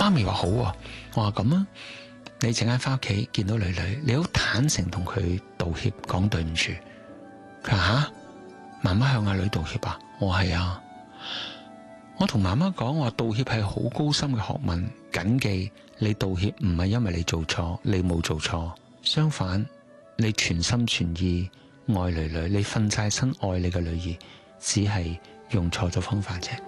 媽咪話好喎，我話咁啊，你陣間翻屋企見到女女，你好坦誠同佢道歉，講對唔住。佢話吓，媽媽向阿女道歉啊？我係啊。我同媽媽講，我話道歉係好高深嘅學問，謹記你道歉唔係因為你做錯，你冇做錯，相反你全心全意愛女女，你瞓晒身愛你嘅女兒，只係用錯咗方法啫。